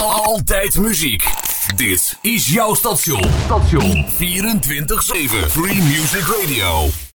Altijd muziek. Dit is jouw station. 24/7 Free Music Radio.